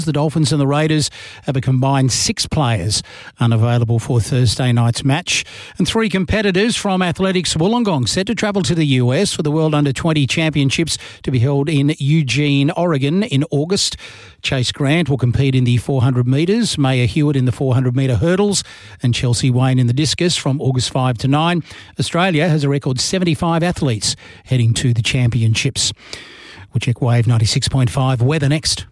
The Dolphins and the Raiders have a combined 6 players unavailable for Thursday night's match. And 3 competitors from Athletics Wollongong set to travel to the US for the World Under-20 Championships to be held in Eugene, Oregon in August. Chase Grant will compete in the 400 metres, Maya Hewitt in the 400-metre hurdles and Chelsea Wayne in the discus from August 5 to 9. Australia has a record 75 athletes heading to the championships. We'll check Wave 96.5 weather next.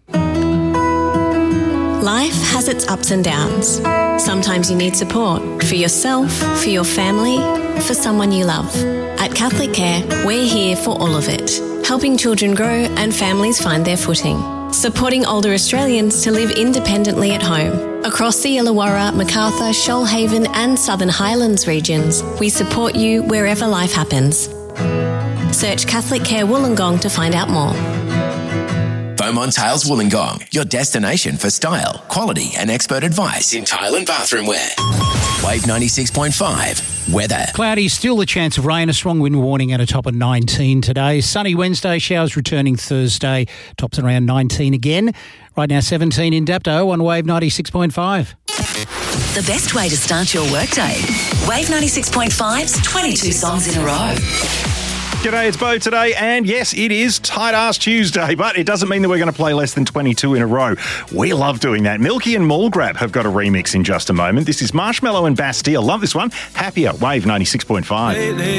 Life has its ups and downs. Sometimes you need support for yourself, for your family, for someone you love. At Catholic Care, we're here for all of it, helping children grow and families find their footing. Supporting older Australians to live independently at home. Across the Illawarra, Macarthur, Shoalhaven and Southern Highlands regions, we support you wherever life happens. Search Catholic Care Wollongong to find out more. Beaumont Tiles Wollongong, your destination for style, quality and expert advice in tile and bathroom wear. Wave 96.5 weather. Cloudy, still a chance of rain, a strong wind warning at a top of 19 today. Sunny Wednesday, showers returning Thursday, tops around 19 again. Right now 17 in Dapto on Wave 96.5. The best way to start your workday. Wave 96.5's 22 songs in a row. G'day, it's Bo today, and yes, it is Tight Ass Tuesday, but it doesn't mean that we're going to play less than 22 in a row. We love doing that. Milky and Mallgrab have got a remix in just a moment. This is Marshmello and Bastille. Love this one. Happier, Wave 96.5.